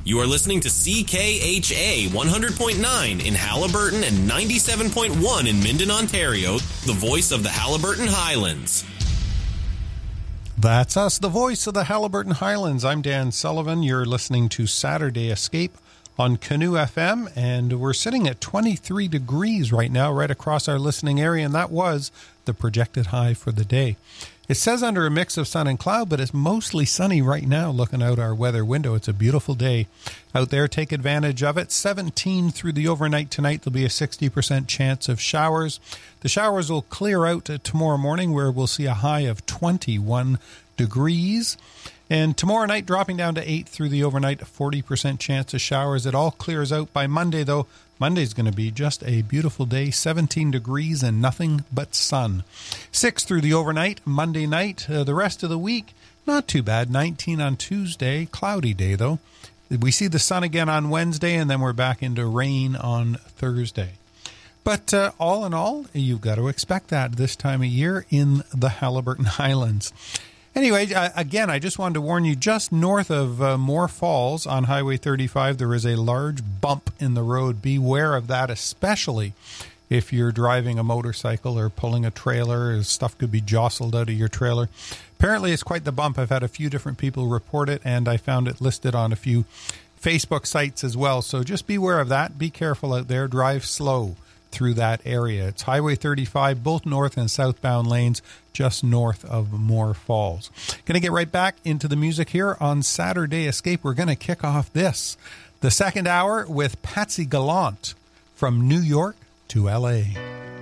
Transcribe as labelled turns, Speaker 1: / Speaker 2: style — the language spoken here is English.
Speaker 1: You are listening to CKHA 100.9 in Haliburton and 97.1 in Minden, Ontario, the voice of the Haliburton Highlands.
Speaker 2: That's us, the voice of the Haliburton Highlands. I'm Dan Sullivan. You're listening to Saturday Escape on Canoe FM, and we're sitting at 23 degrees right now, right across our listening area, and that was the projected high for the day. It says under a mix of sun and cloud, but it's mostly sunny right now looking out our weather window. It's a beautiful day out there. Take advantage of it. 17 through the overnight tonight. There'll be a 60% chance of showers. The showers will clear out tomorrow morning, where we'll see a high of 21 degrees. And tomorrow night dropping down to 8 through the overnight, 40% chance of showers. It all clears out by Monday, though. Monday's going to be just a beautiful day, 17 degrees and nothing but sun. 6 through the overnight, Monday night. The rest of the week, not too bad. 19 on Tuesday, cloudy day, though. We see the sun again on Wednesday, and then we're back into rain on Thursday. But all in all, you've got to expect that this time of year in the Haliburton Highlands. Anyway, again, I just wanted to warn you, just north of Moore Falls on Highway 35, there is a large bump in the road. Beware of that, especially if you're driving a motorcycle or pulling a trailer. Stuff could be jostled out of your trailer. Apparently, it's quite the bump. I've had a few different people report it, and I found it listed on a few Facebook sites as well. So just beware of that. Be careful out there. Drive slow through that area. It's Highway 35, both north and southbound lanes, just north of Moore Falls. Going to get right back into the music here on Saturday Escape. We're going to kick off the second hour with Patsy Gallant, From New York to L.A.